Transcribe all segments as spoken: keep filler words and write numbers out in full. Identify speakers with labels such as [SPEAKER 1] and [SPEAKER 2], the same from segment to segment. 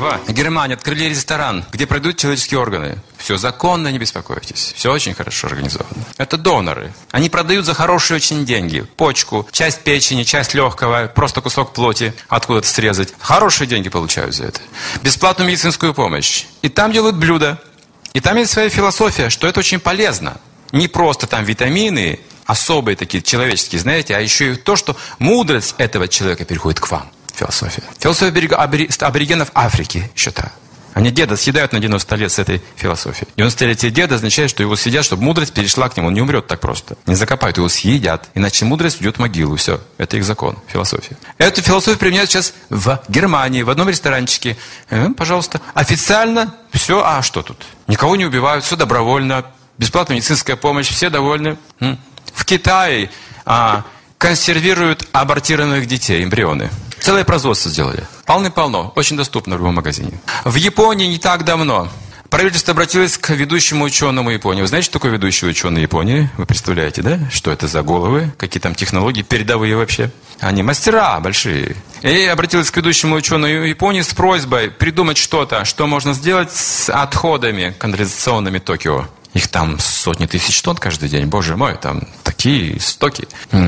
[SPEAKER 1] В Германии открыли ресторан, где продают человеческие органы. Все законно, не беспокойтесь. Все очень хорошо организовано. Это доноры. Они продают за хорошие очень деньги. Почку, часть печени, часть легкого, просто кусок плоти откуда-то срезать. Хорошие деньги получают за это. Бесплатную медицинскую помощь. И там делают блюда. И там есть своя философия, что это очень полезно. Не просто там витамины, особые такие человеческие, знаете, а еще и то, что мудрость этого человека переходит к вам. Философия. Философия аборигенов Африки еще та. Они деда съедают на девяносто лет с этой философией. девяностолетие деда означает, что его съедят, чтобы мудрость перешла к нему. Он не умрет так просто. Не закопают, его съедят. Иначе мудрость уйдет в могилу. Все. Это их закон. Философия. Эту философию применяют сейчас в Германии, в одном ресторанчике. Э, пожалуйста. Официально все. А что тут? Никого не убивают. Все добровольно. Бесплатная медицинская помощь. Все довольны. В Китае а, консервируют абортированных детей, эмбрионы. Целое производство сделали. Полны-полно. Очень доступно в любом магазине. В Японии не так давно правительство обратилось к ведущему ученому Японии. Вы знаете, что такое ведущий ученый Японии? Вы представляете, да? Что это за головы? Какие там технологии передовые вообще? Они мастера большие. И обратилась к ведущему ученому Японии с просьбой придумать что-то, что можно сделать с отходами канализационными Токио. Их там сотни тысяч тонн каждый день. Боже мой, там такие стоки.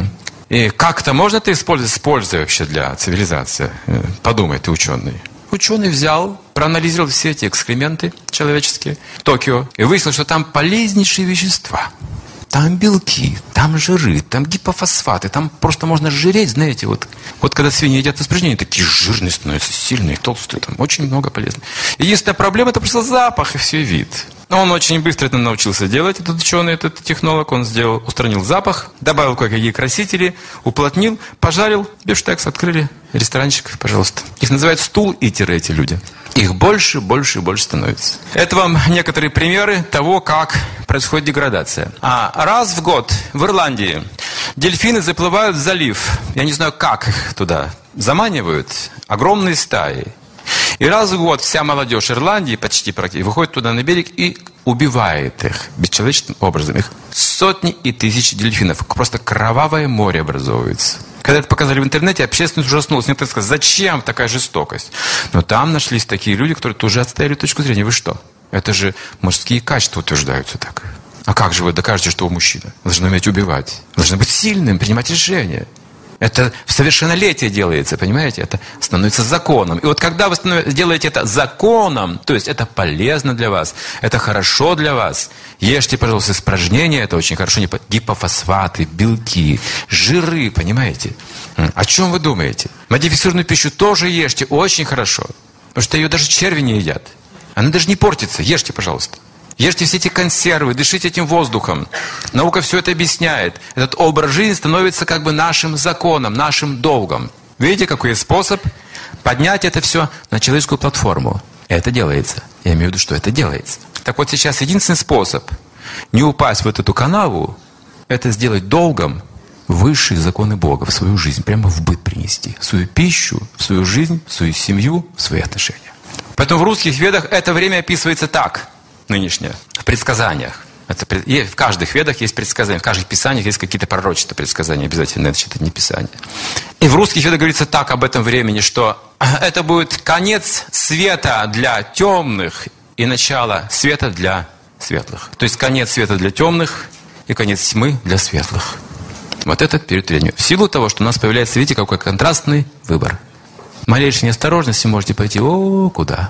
[SPEAKER 1] И как-то можно это использовать с пользой вообще для цивилизации? Подумай, ты ученый. Ученый взял, проанализировал все эти экскременты человеческие в Токио и выяснил, что там полезнейшие вещества. Там белки, там жиры, там гипофосфаты, там просто можно жиреть, знаете, вот, вот когда свиньи едят испражнения, такие жирные становятся, сильные, толстые, там очень много полезного. Единственная проблема — это просто запах и все вид. Но он очень быстро это научился делать, этот ученый, этот технолог. Он сделал, устранил запах, добавил кое-какие красители, уплотнил, пожарил, бифштекс, открыли ресторанчик, пожалуйста. Их называют стул-итеры, эти люди. Их больше, больше и больше становится. Это вам некоторые примеры того, как происходит деградация. А раз в год в Ирландии дельфины заплывают в залив. Я не знаю, как их туда заманивают. Огромные стаи. И раз в год вся молодежь Ирландии почти практически выходит туда на берег и убивает их бесчеловечным образом. Их сотни и тысячи дельфинов. Просто кровавое море образовывается. Когда это показали в интернете, общественность ужаснулась. Некоторые сказали, зачем такая жестокость? Но там нашлись такие люди, которые тоже отстояли точку зрения. Вы что? Это же мужские качества утверждаются так. А как же вы докажете, что вы мужчина? Вы должны уметь убивать. Вы должны быть сильным, принимать решения. Это в совершеннолетие делается, понимаете? Это становится законом. И вот когда вы делаете это законом, то есть это полезно для вас, это хорошо для вас, ешьте, пожалуйста, испражнения, это очень хорошо, гипофосфаты, белки, жиры, понимаете? О чем вы думаете? Модифицированную пищу тоже ешьте, очень хорошо, потому что ее даже черви не едят. Она даже не портится, ешьте, пожалуйста. Ешьте все эти консервы, дышите этим воздухом. Наука все это объясняет. Этот образ жизни становится как бы нашим законом, нашим долгом. Видите, какой есть способ поднять это все на человеческую платформу? Это делается. Я имею в виду, что это делается. Так вот сейчас единственный способ не упасть в вот эту канаву, это сделать долгом высшие законы Бога в свою жизнь, прямо в быт принести. В свою пищу, в свою жизнь, в свою семью, в свои отношения. Поэтому в русских ведах это время описывается так. Нынешнее, в предсказаниях. Это, в каждых ведах есть предсказания, в каждых писаниях есть какие-то пророчества, предсказания, обязательно это читать, не писание. И в русских ведах говорится так об этом времени, что это будет конец света для темных и начало света для светлых. То есть конец света для темных и конец тьмы для светлых. Вот этот период времени. В силу того, что у нас появляется, видите, какой контрастный выбор. Малейшей неосторожности можете пойти, о, куда?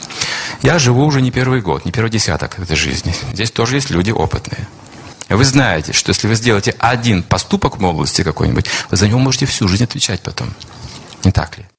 [SPEAKER 1] Я живу уже не первый год, не первый десяток в этой жизни. Здесь тоже есть люди опытные. Вы знаете, что если вы сделаете один поступок в молодости какой-нибудь, вы за него можете всю жизнь отвечать потом. Не так ли?